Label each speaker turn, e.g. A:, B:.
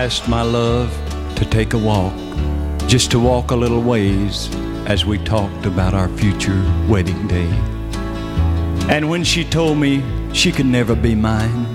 A: asked my love to take a walk, just to walk a little ways as we talked about our future wedding day. And when she told me she could never be mine,